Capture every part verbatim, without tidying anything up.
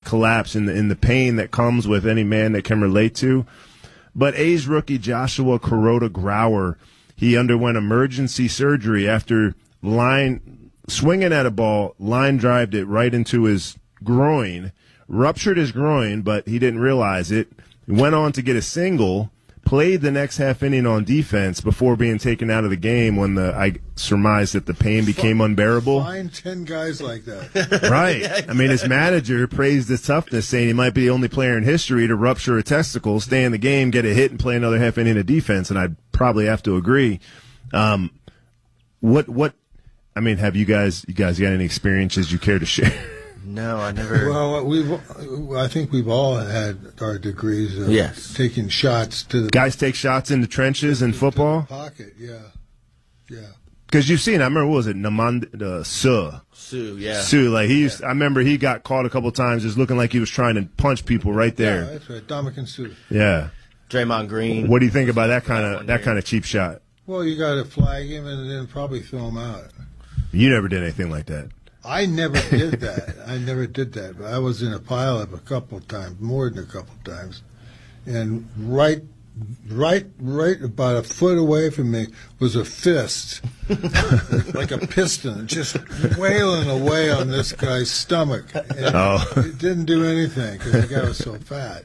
collapse and the, in the pain that comes with any man that can relate to. But A's rookie Joshua Kuroda Grauer, he underwent emergency surgery after line swinging at a ball, line drived it right into his groin, ruptured his groin, but he didn't realize it. He went on to get a single, played the next half inning on defense before being taken out of the game when the I surmised that the pain became unbearable. Find ten guys like that. Right. Yeah, exactly. I mean, his manager praised his toughness, saying he might be the only player in history to rupture a testicle, stay in the game, get a hit, and play another half inning of defense, and I'd probably have to agree. Um, what, what, I mean, have you guys, you guys got any experiences you care to share? No, I never. Well, we've, I think we've all had our degrees of Yes. taking shots to the Guys take shots in the trenches in football? pocket. Yeah, yeah. Because you've seen, I remember, what was it, Namand uh, Suh? Sue, yeah. Sue, like he used, I remember he got caught a couple times just looking like he was trying to punch people right Yeah, there. that's right. Dominican Sue. Yeah. Draymond Green. What do you think about that kind That of one that year. kind of cheap shot? Well, you got to flag him and then probably throw him out. You never did anything like that. I never did that. I never did that. But I was in a pileup a couple of times, more than a couple of times, and right, right, right about a foot away from me was a fist, like a piston, just wailing away on this guy's stomach. And Oh. it didn't do anything because the guy was so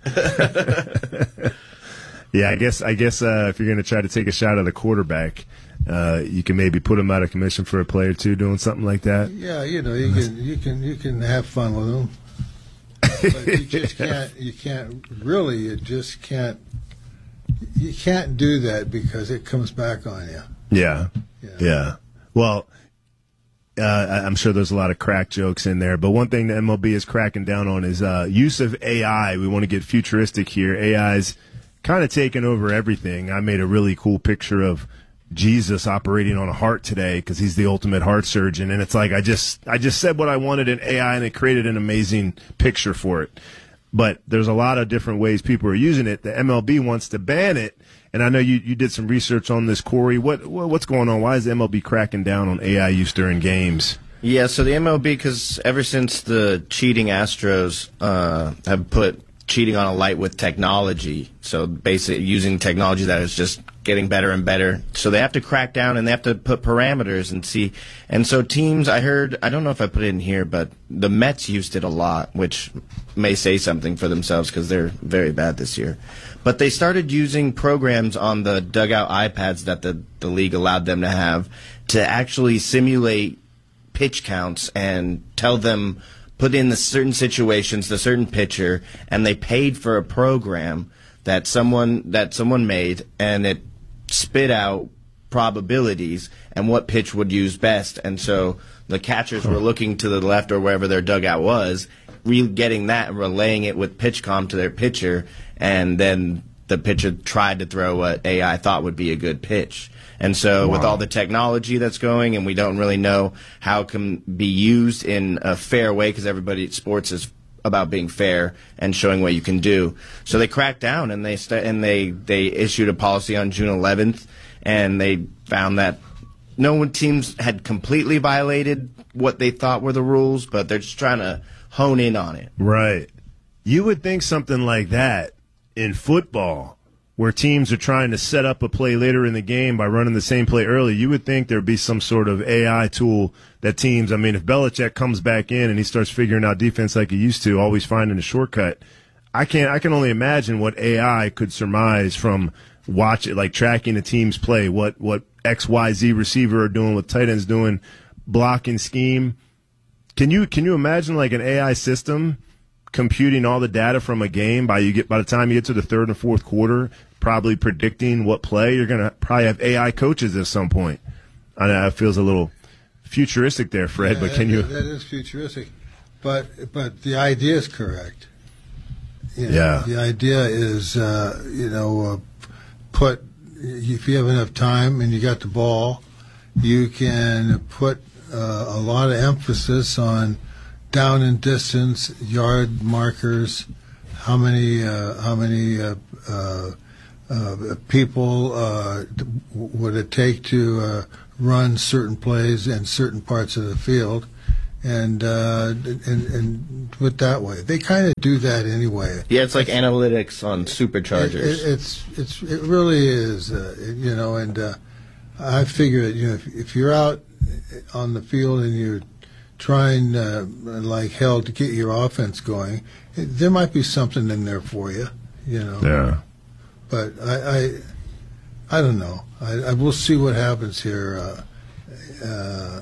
fat. Yeah, I guess I guess uh, if you're going to try to take a shot at a quarterback, uh, you can maybe put him out of commission for a play or two doing something like that. Yeah, you know, you can you can you can have fun with him, but you just can't. You can't really. You just can't. You can't do that because it comes back on you. Yeah, Yeah. yeah. Well, uh, I- I'm sure there's a lot of crack jokes in there, but one thing the M L B is cracking down on is uh, use of A I. We want to get futuristic here. A I's kind of taken over everything. I made a really cool picture of Jesus operating on a heart today because he's the ultimate heart surgeon, and it's like I just I just said what I wanted in A I, and it created an amazing picture for it. But there's a lot of different ways people are using it. The M L B wants to ban it, and I know you, you did some research on this, Corey. What, what what's going on? Why is the M L B cracking down on A I use during games? Yeah, so the M L B, because ever since the cheating Astros uh, have put cheating on a light with technology, so basically using technology that is just getting better and better. So they have to crack down and they have to put parameters and see. And so teams, I heard, I don't know if I put it in here, but the Mets used it a lot, which may say something for themselves because they're very bad this year. But they started using programs on the dugout iPads that the, the league allowed them to have to actually simulate pitch counts and tell them, put in the certain situations, the certain pitcher, and they paid for a program that someone that someone made, and it spit out probabilities and what pitch would use best. And so the catchers were looking to the left or wherever their dugout was, re- getting that and relaying it with PitchCom to their pitcher, and then the pitcher tried to throw what A I thought would be a good pitch. And so with all the technology that's going, and we don't really know how it can be used in a fair way, because everybody sports is about being fair and showing what you can do. So they cracked down, and they st- and they they issued a policy on June eleventh, and they found that no one teams had completely violated what they thought were the rules, but they're just trying to hone in on it. Right. You would think something like that in football, where teams are trying to set up a play later in the game by running the same play early, you would think there'd be some sort of A I tool that teams, I mean, if Belichick comes back in and he starts figuring out defense like he used to, always finding a shortcut, I can't, I can only imagine what A I could surmise from watch it, like tracking a team's play, what, what X Y Z receiver are doing, what tight ends doing, blocking scheme. Can you, can you imagine like an A I system computing all the data from a game by you get by the time you get to the third and fourth quarter, probably predicting what play you're going to probably have A I coaches at some point? I know it feels a little futuristic there, Fred, Yeah, but can that, you? That is futuristic, but but the idea is correct. You know, Yeah. The idea is, uh, you know, uh, put if you have enough time and you got the ball, you can put uh, a lot of emphasis on down and distance, yard markers, how many uh, how many uh, uh, uh, people uh, would it take to uh, run certain plays in certain parts of the field, and uh, and, and do it that way. They kind of do that anyway. Yeah, it's like analytics on superchargers. It, it, it's it's it really is, uh, it, you know. And uh, I figure that, you know, if, if you're out on the field and you're trying uh, like hell to get your offense going, it, there might be something in there for you, you know. Yeah. But I I, I don't know. I, I will see what happens here. Uh, uh,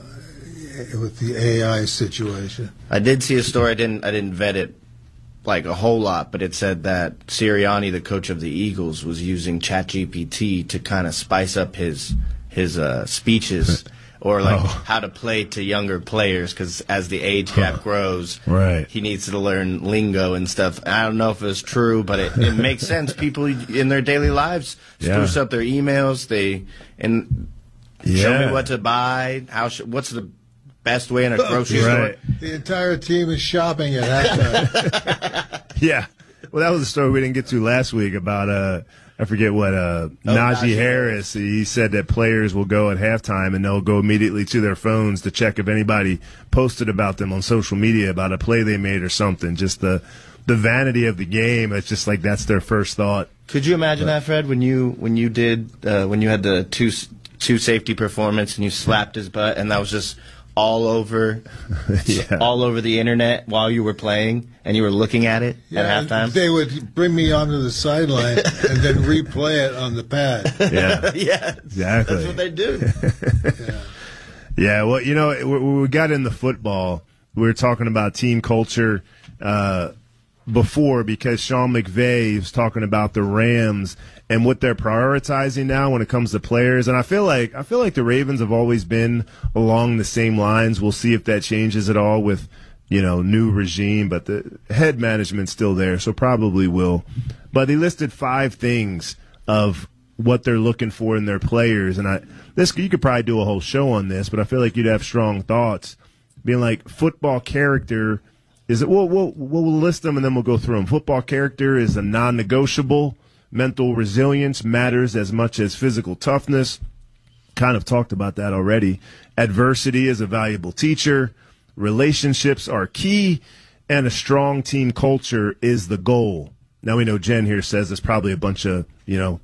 with the A I situation. I did see a story. I didn't. I didn't vet it like a whole lot, but it said that Sirianni, the coach of the Eagles, was using ChatGPT to kind of spice up his his uh, speeches, or like oh. how to play to younger players, because as the age gap huh. grows, right. he needs to learn lingo and stuff. I don't know if it's true, but it, it makes sense. People in their daily lives spruce yeah. up their emails. They and yeah. show me what to buy. How sh- what's the best way in a grocery right. store? The entire team is shopping at halftime. Yeah. Well, that was a story we didn't get to last week about, uh, I forget what, uh, oh, Najee, Najee Harris. He said that players will go at halftime and they'll go immediately to their phones to check if anybody posted about them on social media about a play they made or something. Just the the vanity of the game. It's just like that's their first thought. Could you imagine but, that, Fred, when you when you did uh, when you had the two two safety performance and you slapped his butt and that was just all over, yeah. all over the internet while you were playing, and you were looking at it yeah, at halftime? They would bring me onto the sideline and then replay it on the pad. Yeah, yeah, exactly. That's what they do. yeah. yeah, well, you know, when we got into football, we were talking about team culture uh, before, because Sean McVay was talking about the Rams and what they're prioritizing now when it comes to players. And I feel like I feel like the Ravens have always been along the same lines. We'll see if that changes at all with, you know, new regime, but the head management's still there, so probably will. But he listed five things of what they're looking for in their players, and I this you could probably do a whole show on this, but I feel like you'd have strong thoughts, being like football character. Is it? We'll, we'll we'll list them and then we'll go through them. Football character is a non-negotiable. Mental resilience matters as much as physical toughness. Kind of talked about that already. Adversity is a valuable teacher. Relationships are key, and a strong team culture is the goal. Now we know Jen here says there's probably a bunch of, you know,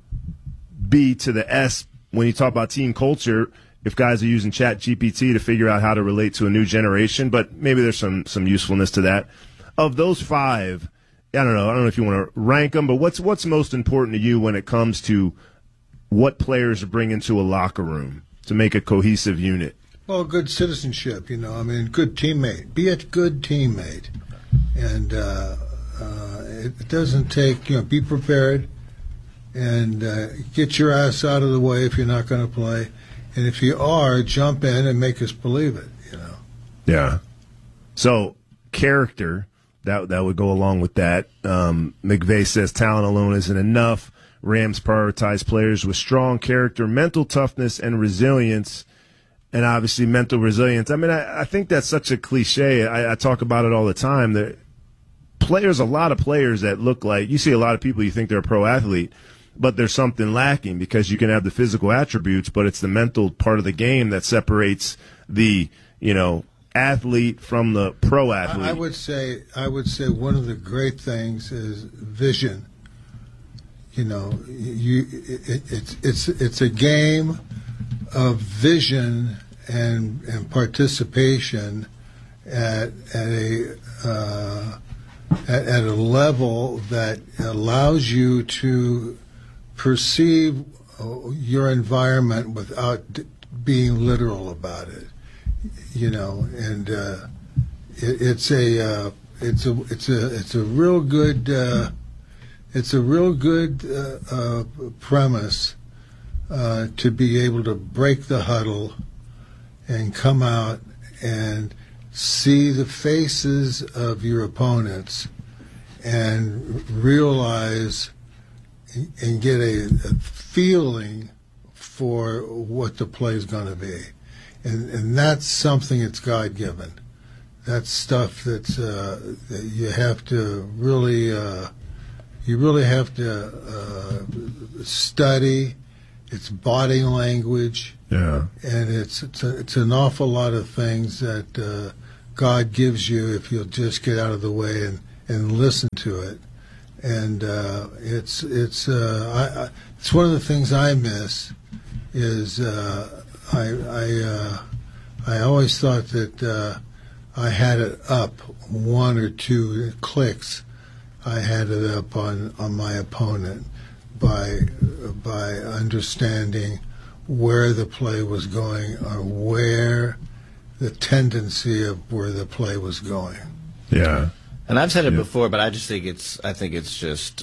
B to the S when you talk about team culture. If guys are using Chat G P T to figure out how to relate to a new generation, but maybe there's some some usefulness to that. Of those five, I don't know. I don't know if you want to rank them, but what's what's most important to you when it comes to what players bring into a locker room to make a cohesive unit? Well, good citizenship, you know. I mean, good teammate. Be a good teammate, and uh, uh, it doesn't take, you know. Be prepared, and uh, get your ass out of the way if you're not going to play. And if you are, jump in and make us believe it, you know. Yeah. So, character, that that would go along with that. Um, McVay says talent alone isn't enough. Rams prioritize players with strong character, mental toughness, and resilience. And obviously mental resilience. I mean, I, I think that's such a cliche. I, I talk about it all the time. There, players, a lot of players that look like, you see a lot of people, you think they're a pro athlete, but there's something lacking, because you can have the physical attributes, but it's the mental part of the game that separates the, you know, athlete from the pro athlete. I, I would say, I would say one of the great things is vision. You know, you it, it's it's it's a game of vision and and participation at at a uh, at, at a level that allows you to perceive your environment without d- being literal about it, you know, and uh, it, it's a uh, it's a it's a it's a real good uh, it's a real good uh, uh, premise uh, to be able to break the huddle and come out and see the faces of your opponents and realize and get a, a feeling for what the play is going to be. And and that's something that's God-given. That's stuff that's, uh, that you have to really, uh, you really have to uh, study. It's body language. Yeah. And it's it's, a, it's an awful lot of things that uh, God gives you if you'll just get out of the way and, and listen to it. And uh, it's it's uh, I, I, it's one of the things I miss is uh, I I uh, I always thought that uh, I had it up one or two clicks. I had it up on, on my opponent by by understanding where the play was going or where the tendency of where the play was going. Yeah. And I've said it Yeah. before, but I just think it's I think it's just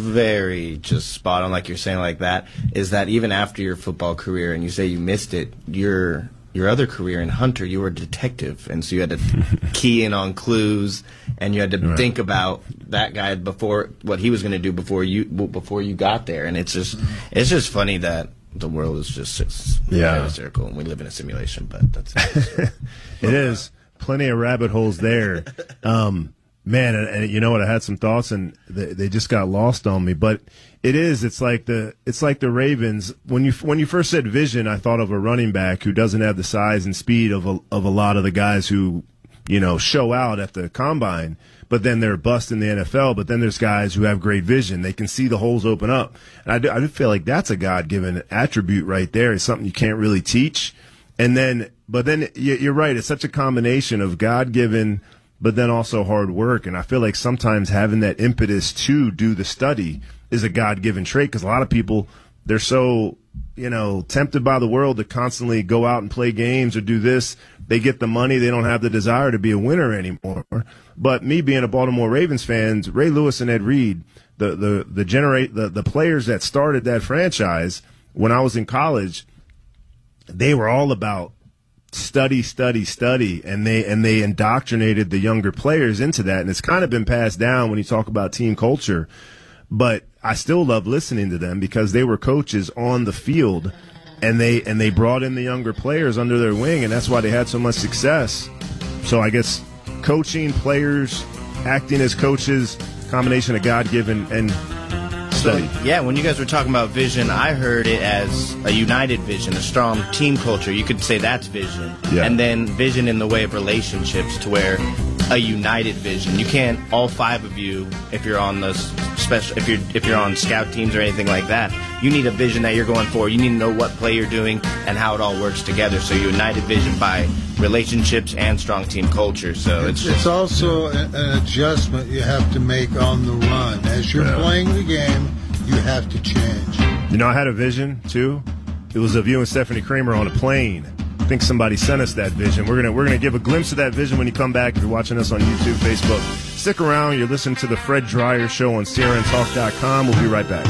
very just spot on, like you're saying, like that, is that even after your football career and you say you missed it, your your other career in Hunter, you were a detective, and so you had to key in on clues, and you had to Right. think about that guy before what he was going to do before you before you got there, and it's just it's just funny that the world is just it's Yeah. very circle, and we live in a simulation, but that's it. It is. Plenty of rabbit holes there. Um, man, and, and you know what? I had some thoughts, and they, they just got lost on me. But it is. It's like the. It's like the Ravens. When you when you first said vision, I thought of a running back who doesn't have the size and speed of a, of a lot of the guys who, you know, show out at the combine. But then they're bust in the N F L. But then there's guys who have great vision. They can see the holes open up. And I do, I do feel like that's a God-given attribute right there. It's something you can't really teach. And then, but then you're right. It's such a combination of God-given, but then also hard work. And I feel like sometimes having that impetus to do the study is a God-given trait, because a lot of people, they're so, you know, tempted by the world to constantly go out and play games or do this. They get the money. They don't have the desire to be a winner anymore. But me being a Baltimore Ravens fan, Ray Lewis and Ed Reed, the the the generate the, the players that started that franchise when I was in college, they were all about study, study, study, and they and they indoctrinated the younger players into that. And it's kind of been passed down when you talk about team culture. But I still love listening to them because they were coaches on the field, and they and they brought in the younger players under their wing, and that's why they had so much success. So I guess coaching, players, acting as coaches, combination of God-given and study. Yeah, when you guys were talking about vision, I heard it as a united vision, a strong team culture. You could say that's vision. Yeah. And then vision in the way of relationships, to where a united vision. You can't, all five of you, if you're on the special, if you're if you're on scout teams or anything like that, you need a vision that you're going for. You need to know what play you're doing and how it all works together. So united vision by relationships and strong team culture. So it's It's, just, it's also an an adjustment you have to make on the run. As you're Yeah. playing the game, you have to change. You know, I had a vision too. It was of you and Stephanie Kramer on a plane. I think somebody sent us that vision. We're gonna we're gonna give a glimpse of that vision when you come back. If you're watching us on YouTube, Facebook, stick around. You're listening to the Fred Dreyer Show on C R N Talk dot com. We'll be right back.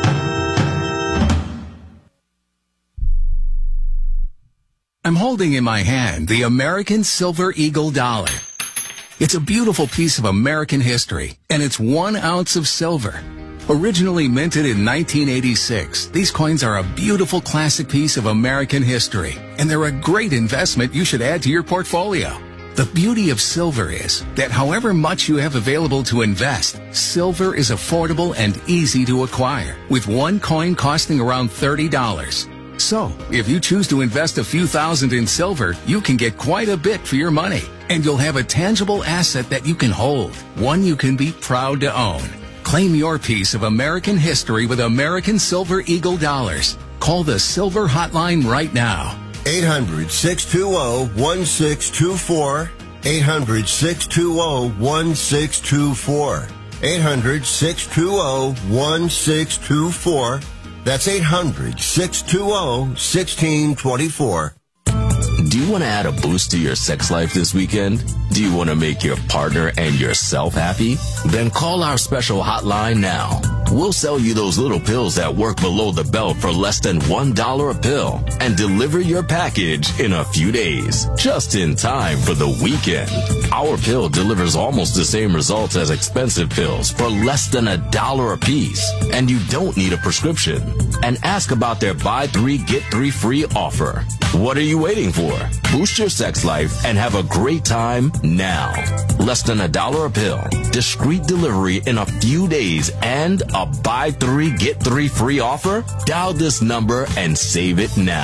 I'm holding in my hand the American Silver Eagle dollar. It's a beautiful piece of American history, and it's one ounce of silver. Originally minted in nineteen eighty-six, these coins are a beautiful classic piece of American history, and they're a great investment you should add to your portfolio. The beauty of silver is that however much you have available to invest, silver is affordable and easy to acquire, with one coin costing around thirty dollars. So, if you choose to invest a few thousand in silver, you can get quite a bit for your money, and you'll have a tangible asset that you can hold, one you can be proud to own. Claim your piece of American history with American Silver Eagle dollars. Call the Silver Hotline right now. eight hundred, six two zero, one six two four. eight hundred, six two zero, one six two four. eight hundred, six two zero, one six two four. That's eight hundred, six two zero, one six two four. Do you want to add a boost to your sex life this weekend? Do you want to make your partner and yourself happy? Then call our special hotline now. We'll sell you those little pills that work below the belt for less than one dollar a pill and deliver your package in a few days, just in time for the weekend. Our pill delivers almost the same results as expensive pills for less than a dollar a piece, and you don't need a prescription. And ask about their buy three, get three free offer. What are you waiting for? Boost your sex life and have a great time now. Less than a dollar a pill, discreet delivery in a few days, and a buy three, get three free offer? Dial this number and save it now.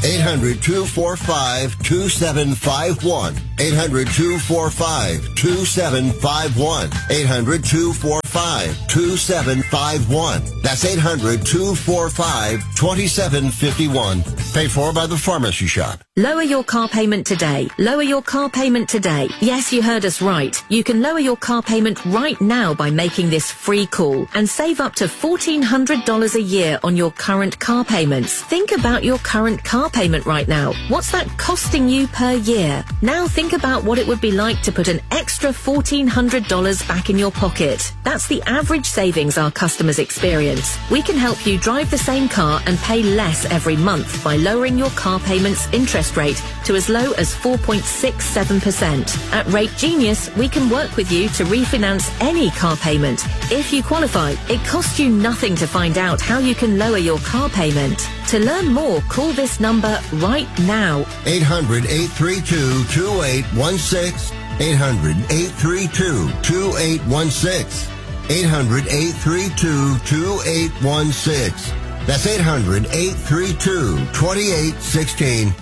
eight hundred, two four five, two seven five one. eight hundred, two four five, two seven five one. eight hundred, two four five, two seven five one. That's eight hundred, two four five, two seven five one. Paid for by the Pharmacy Shop. Lower your car payment today. Lower your car payment today. Yes, you heard us right. You can lower your car payment right now by making this free call and save up to fourteen hundred dollars a year on your current car payments. Think about your current car payment right now. What's that costing you per year? Now think about what it would be like to put an extra fourteen hundred dollars back in your pocket. That's the average savings our customers experience. We can help you drive the same car and pay less every month by lowering your car payment's interest rate to as low as four point six seven percent. At Rate Genius, we can work with you to refinance any car payment. If you qualify, it costs you nothing to find out how you can lower your car payment. To learn more, call this number right now. eight hundred, eight three two, two eight one six. eight hundred, eight three two, two eight one six. eight hundred, eight three two, two eight one six. That's eight hundred, eight three two, two eight one six.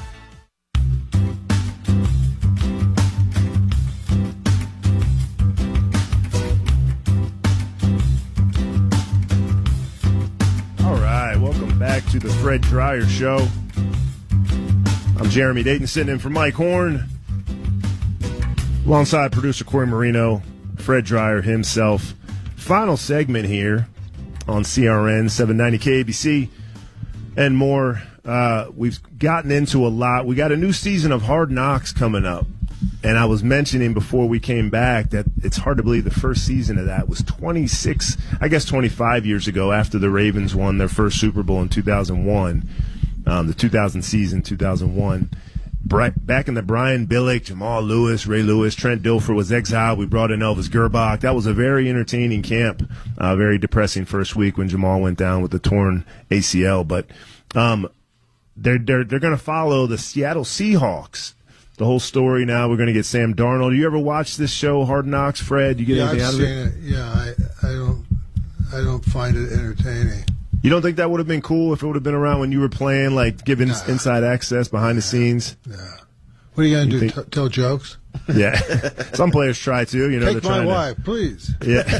All right, welcome back to the Fred Dryer Show. I'm Jeremy Dayton, sitting in for Mike Horn. Alongside producer Corey Marino, Fred Dryer himself. Final segment here on C R N seven ninety K A B C and more. Uh, we've gotten into a lot. We got a new season of Hard Knocks coming up. And I was mentioning before we came back that it's hard to believe the first season of that was twenty-six, I guess twenty-five years ago after the Ravens won their first Super Bowl in two thousand one, um, the two thousand season, two thousand one. Back in the Brian Billick, Jamal Lewis, Ray Lewis, Trent Dilfer was exiled. We brought in Elvis Gerbach. That was a very entertaining camp. Uh, very depressing first week when Jamal went down with the torn A C L. But um, they're they're they're going to follow the Seattle Seahawks. The whole story now. We're going to get Sam Darnold. Do you ever watch this show, Hard Knocks, Fred? You get yeah, anything I've out of seen it? it? Yeah, I, I don't I don't find it entertaining. You don't think that would have been cool if it would have been around when you were playing, like giving nah. inside access behind the scenes? Yeah. What are you going to do? Think... T- tell jokes? Yeah. Some players try to. You know, Take they're my trying wife, to... please.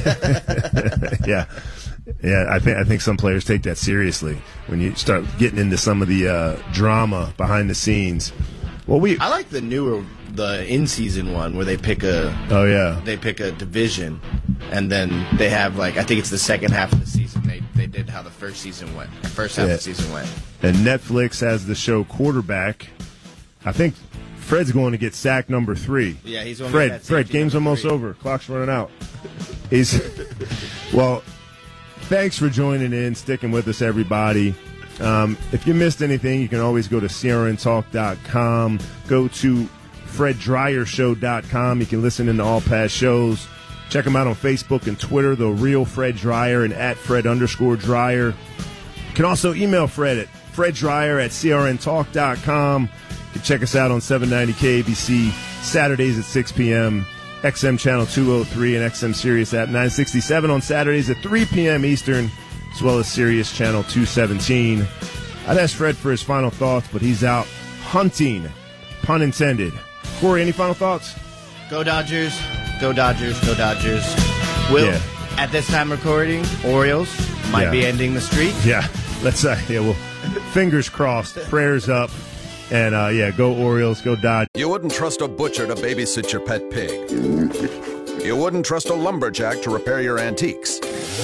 Yeah. yeah. Yeah, I think I think some players take that seriously when you start getting into some of the uh, drama behind the scenes. Well, we I like the newer, the in-season one where they pick a oh yeah they pick a division, and then they have like I think it's the second half of the season they they did how the first season went, first half yeah. of the season went. And Netflix has the show Quarterback. I think Fred's going to get sack number three. Yeah, he's going Fred. to get Fred, game's almost three. over. Clock's running out. He's well. Thanks for joining in, sticking with us, everybody. Um, if you missed anything, you can always go to C R N talk dot com. Go to Fred Dryer Show dot com. You can listen into all past shows. Check them out on Facebook and Twitter, The Real Fred Dryer and at Fred underscore Dryer. You can also email Fred at Fred Dryer at C R N talk dot com. You can check us out on seven ninety K A B C Saturdays at six p.m., X M Channel two oh three and X M Sirius at nine sixty-seven on Saturdays at three p.m. Eastern, as well as Sirius Channel two seventeen. I'd ask Fred for his final thoughts, but he's out hunting, pun intended. Corey, any final thoughts? Go Dodgers, go Dodgers, go Dodgers. Will, yeah. at this time recording, Orioles might yeah. be ending the streak. Yeah, let's uh, yeah, well, fingers crossed, prayers up. And, uh, yeah, go Orioles, go Dodgers. You wouldn't trust a butcher to babysit your pet pig. You wouldn't trust a lumberjack to repair your antiques.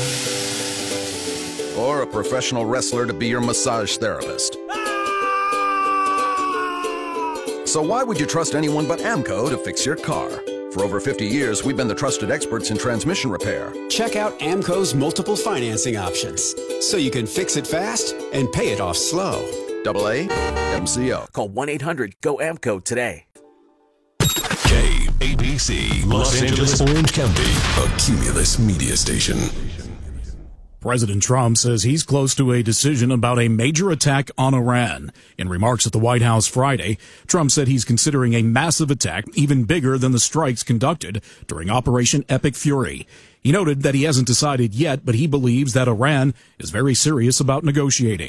Or a professional wrestler to be your massage therapist. So why would you trust anyone but AMCO to fix your car? For over fifty years, we've been the trusted experts in transmission repair. Check out AMCO's multiple financing options, so you can fix it fast and pay it off slow. Double A M C O. Call one eight hundred go A M C O today. K A B C, Los Angeles, Orange County, a Cumulus media station. President Trump says he's close to a decision about a major attack on Iran. In remarks at the White House Friday, Trump said he's considering a massive attack even bigger than the strikes conducted during Operation Epic Fury. He noted that he hasn't decided yet, but he believes that Iran is very serious about negotiating.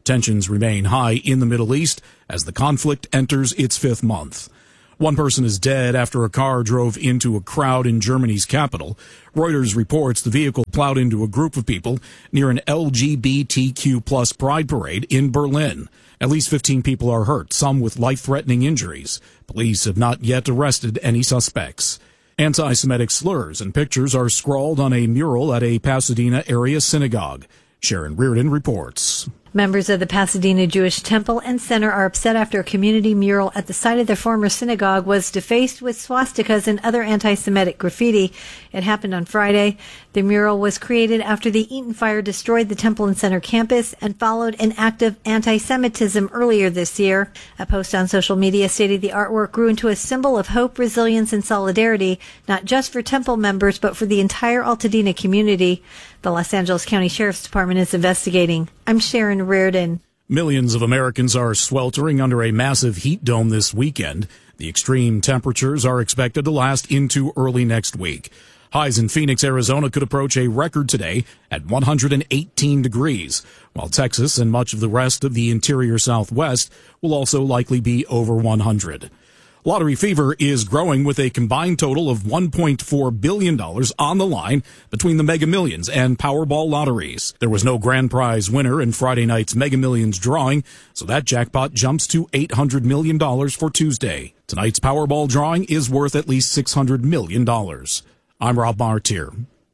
Tensions remain high in the Middle East as the conflict enters its fifth month. One person is dead after a car drove into a crowd in Germany's capital. Reuters reports the vehicle plowed into a group of people near an L G B T Q plus pride parade in Berlin. At least fifteen people are hurt, some with life-threatening injuries. Police have not yet arrested any suspects. Anti-Semitic slurs and pictures are scrawled on a mural at a Pasadena area synagogue. Sharon Reardon reports. Members of the Pasadena Jewish Temple and Center are upset after a community mural at the site of their former synagogue was defaced with swastikas and other anti-Semitic graffiti. It happened on Friday. The mural was created after the Eaton fire destroyed the Temple and Center campus and followed an act of anti-Semitism earlier this year. A post on social media stated the artwork grew into a symbol of hope, resilience, and solidarity, not just for Temple members, but for the entire Altadena community. The Los Angeles County Sheriff's Department is investigating. I'm Sharon Reardon. Millions of Americans are sweltering under a massive heat dome this weekend. The extreme temperatures are expected to last into early next week. Highs in Phoenix, Arizona could approach a record today at one hundred eighteen degrees, while Texas and much of the rest of the interior Southwest will also likely be over one hundred. Lottery fever is growing with a combined total of one point four billion dollars on the line between the Mega Millions and Powerball lotteries. There was no grand prize winner in Friday night's Mega Millions drawing, so that jackpot jumps to eight hundred million dollars for Tuesday. Tonight's Powerball drawing is worth at least six hundred million dollars. I'm Rob Martier.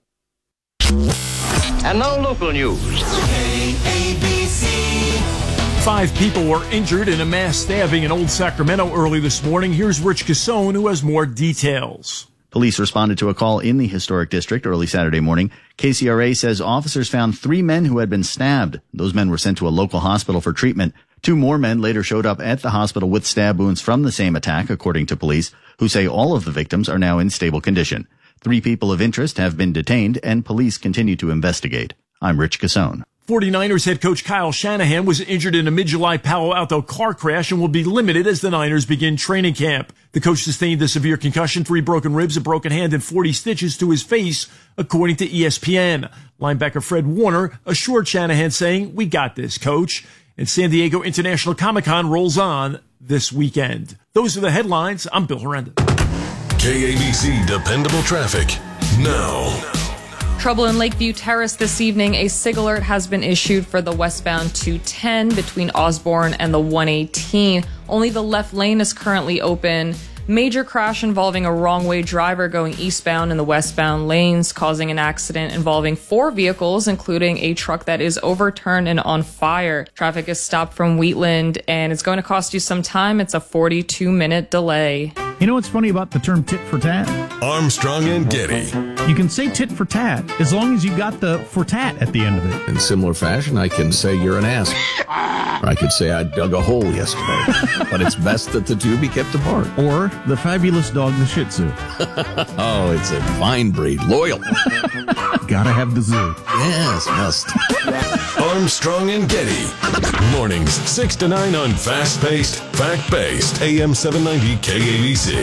And now local news. K A B C. Five people were injured in a mass stabbing in Old Sacramento early this morning. Here's Rich Cassone, who has more details. Police responded to a call in the historic district early Saturday morning. K C R A says officers found three men who had been stabbed. Those men were sent to a local hospital for treatment. Two more men later showed up at the hospital with stab wounds from the same attack, according to police, who say all of the victims are now in stable condition. Three people of interest have been detained, and police continue to investigate. I'm Rich Cassone. forty-niners head coach Kyle Shanahan was injured in a mid-July Palo Alto car crash and will be limited as the Niners begin training camp. The coach sustained a severe concussion, three broken ribs, a broken hand, and forty stitches to his face, according to E S P N. Linebacker Fred Warner assured Shanahan, saying, "We got this, coach." And San Diego International Comic-Con rolls on this weekend. Those are the headlines. I'm Bill Herenda. K A B C Dependable Traffic now. Trouble in Lakeview Terrace this evening. A SIG alert has been issued for the westbound two ten between Osborne and the one eighteen. Only the left lane is currently open. Major crash involving a wrong-way driver going eastbound in the westbound lanes, causing an accident involving four vehicles, including a truck that is overturned and on fire. Traffic is stopped from Wheatland, and it's going to cost you some time. It's a forty-two minute delay. You know what's funny about the term tit for tat? Armstrong and Getty. You can say tit for tat as long as you got the for tat at the end of it. In similar fashion, I can say you're an ass. Or I could say I dug a hole yesterday. But it's best that the two be kept apart. Or the fabulous dog, the Shih Tzu. Oh, it's a fine breed. Loyal. Gotta have the zoo. Yes, must. Armstrong and Getty. Mornings six to nine on fast-paced, fact-based A M seven ninety K A B C.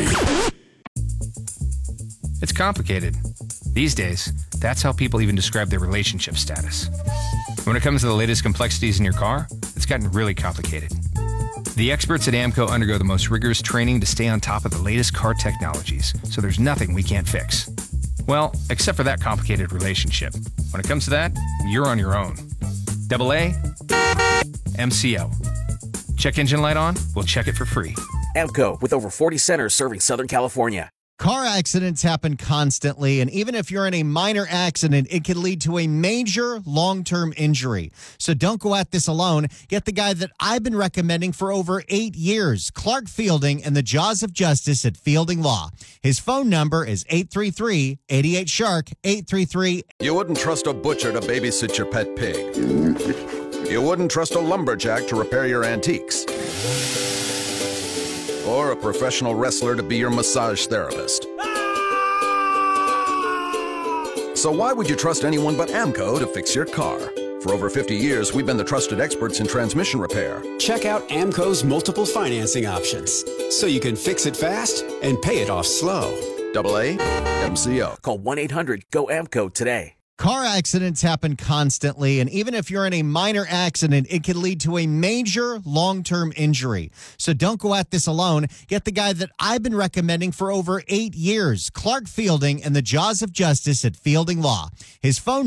It's complicated. These days, that's how people even describe their relationship status. When it comes to the latest complexities in your car, it's gotten really complicated. The experts at AAMCO undergo the most rigorous training to stay on top of the latest car technologies, so there's nothing we can't fix. Well, except for that complicated relationship. When it comes to that, you're on your own. Double A, M C O. Check engine light on? We'll check it for free. AAMCO, with over forty centers serving Southern California. Car accidents happen constantly, and even if you're in a minor accident, it can lead to a major long-term injury. So don't go at this alone. Get the guy that I've been recommending for over eight years, Clark Fielding, and the Jaws of Justice at Fielding Law. His phone number is eight three three, eight eight, shark, eight three three. You wouldn't trust a butcher to babysit your pet pig. You wouldn't trust a lumberjack to repair your antiques. Or a professional wrestler to be your massage therapist. So why would you trust anyone but AAMCO to fix your car? For over fifty years, we've been the trusted experts in transmission repair. Check out AAMCO's multiple financing options, so you can fix it fast and pay it off slow. Double A, M C O. Call one eight hundred, G O A M C O today. Car accidents happen constantly, and even if you're in a minor accident, it can lead to a major long-term injury. So don't go at this alone. Get the guy that I've been recommending for over eight years, Clark Fielding, and the Jaws of Justice at Fielding Law. His phone